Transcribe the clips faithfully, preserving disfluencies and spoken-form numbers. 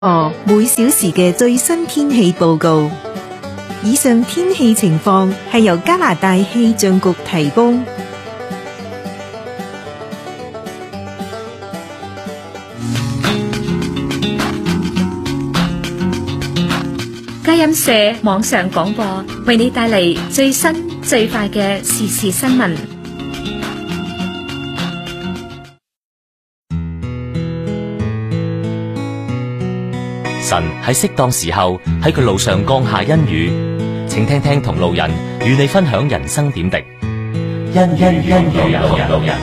哦，每小時嘅最新天氣報告。以上天氣情況係由加拿大氣象局提供。 佳音社網上廣播為你帶嚟最新最快嘅時事新聞。 神喺適當時候喺佢路上降下恩雨，請聽聽同路人與你分享人生點滴。恩恩恩路人。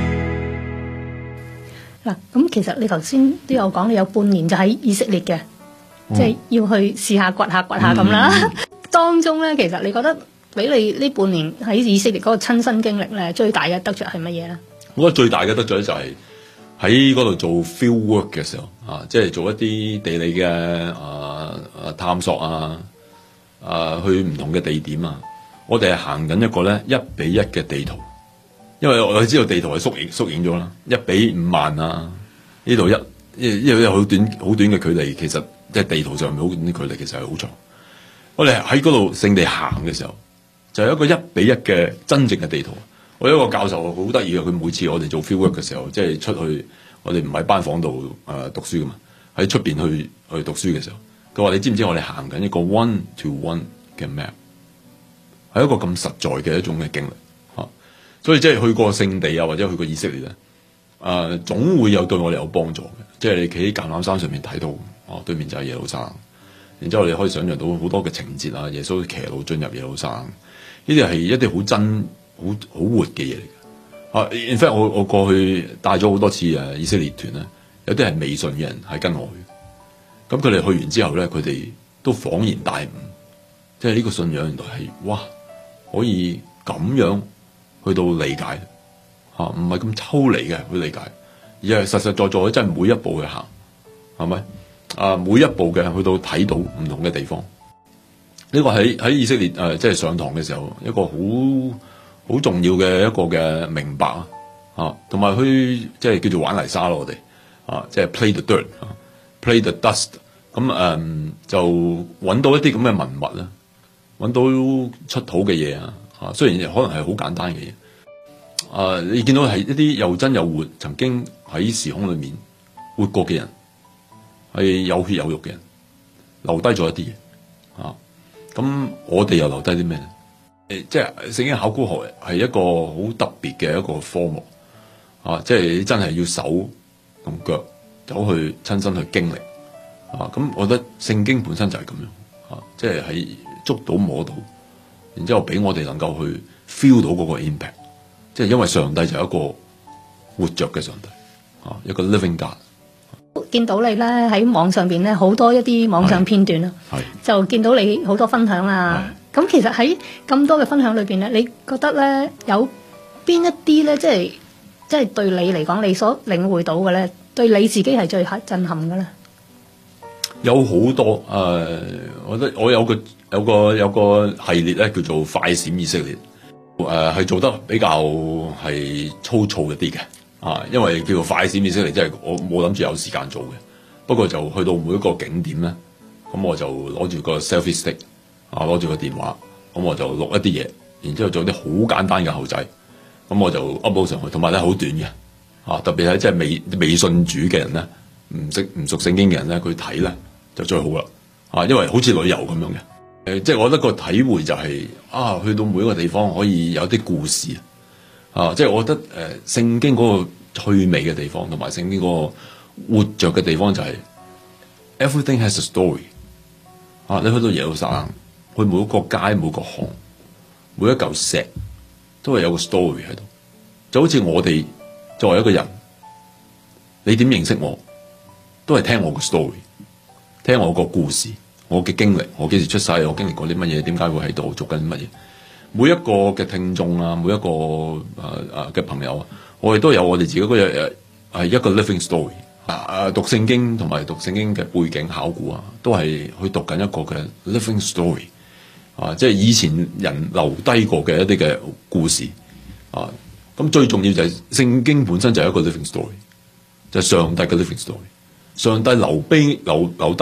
嗱，咁其實你頭先都有講，你有半年就喺以色列嘅，嗯、即係要去試下掘下掘下咁啦。嗯、當中咧，其實你覺得俾你呢半年喺以色列嗰個親身經歷咧，最大嘅得着係乜嘢咧？ 我覺得最大嘅得着就係喺嗰度做 field work 嘅時候啊，即係做一啲地理嘅啊啊探索啊，啊去唔同嘅地點啊，我哋係行緊一個咧一比一嘅地圖，因為我知道地圖係縮影縮影咗啦，一比五萬啊，呢度一因為有好短好短嘅距離，其實即係地圖上面好短啲距離，其實係好長。我哋喺嗰度聖地行嘅時候，就係一個一比一嘅真正嘅地圖。我有一個教授好得意嘅，佢每次我哋做 field work 嘅時候，即係出去，我哋唔喺班房度誒、呃、讀書噶嘛，喺出邊去去讀書嘅時候，佢話：你知唔知我哋行緊一個 one to one 嘅 map， 係一個咁實在嘅一種嘅經歷嚇、啊。所以即係去過聖地啊，或者去過以色列咧，誒、呃、總會有對我哋有幫助嘅。即係你企喺橄欖山上面睇到，哦、啊、對面就係耶路撒冷，然之後你可以想像到好多嘅情節啊，耶穌騎驢進入耶路撒冷，呢啲係一啲好真。好好活嘅嘢嚟嘅，啊！in fact，我我過去帶咗好多次誒以色列團咧，有啲係未信嘅人係跟我去，咁佢哋去完之後咧，佢哋都恍然大悟，即係呢個信仰原來係哇，可以咁樣去到理解，嚇唔係咁抽離嘅去理解，而係實實在在真係每一步去行，係咪？啊，每一步嘅去到睇到唔同嘅地方，呢個喺喺以色列誒、呃，即係上堂嘅時候一個好。好重要嘅一個嘅明白啊，啊，同埋去即係叫做玩泥沙咯，我哋啊，即係 play the dirt 啊 ，play the dust，咁誒、嗯、就揾到一啲咁嘅文物啦，揾到出土嘅嘢啊，啊，雖然可能係好簡單嘅嘢，啊，你見到係一啲又真又活，曾經喺時空裏面活過嘅人，係有血有肉嘅人，留低咗一啲嘢啊，咁我哋又留低啲咩咧？誒，即係聖經考古學係一個好特別嘅一個科目啊！即係你真係要手同腳走去親身去經歷啊！咁我覺得聖經本身就係咁樣啊！即係喺捉到摸到，然之後俾我哋能夠去 feel 到嗰個 impact， 即係因為上帝就係一個活着嘅上帝啊，一個 living God。 見到你咧喺網上邊咧好多一啲網上片段啦，就見到你好多分享啊。咁其實喺咁多嘅分享裏邊咧，你覺得咧有邊一啲咧，即係即係對你嚟講，你所領會到嘅咧，對你自己係最震撼嘅咧？ 有好多誒、呃，我覺得我有個有個有個系列咧，叫做快閃以色列，誒、呃、係做得比較係粗糙一啲嘅啊，因為叫做快閃以色列，即係我冇諗住有時間做嘅，不過就去到每一個景點咧，咁我就攞住個 selfie stick。啊！攞住個電話，咁我就錄一啲嘢，然之後做啲好簡單嘅後製，咁我就 upload 上去，同埋咧好短嘅，啊！特別係即係未未信主嘅人咧，唔識唔熟聖經嘅人咧，佢睇咧就最好啦，啊！因為好似旅遊咁樣嘅，誒、呃，即係我覺得個體會就係、是、啊，去到每一個地方可以有啲故事啊！即係我覺得誒、呃，聖經嗰個趣味嘅地方，同埋聖經嗰個活着嘅地方就係、是、everything has a story， 啊！你去到耶路撒冷。去每一個街、每個巷、每一嚿石，都係有個 story 喺度。就好似我哋作為一個人，你點認識我，都係聽我個 story， 聽我個故事，我嘅經歷，我幾時出世，我經歷過啲乜嘢，點解會喺度做緊啲乜嘢。每一個嘅聽眾啊，每一個誒誒嘅朋友啊，我哋都有我哋自己嗰個係一個 living story。啊！讀聖經同埋讀聖經嘅背景考古啊，都係去讀緊一個嘅 living story。啊！即係以前人留低過嘅一啲嘅故事啊，咁最重要就係聖經本身就係一個 living story，就係上帝嘅 living story。 上帝留碑留留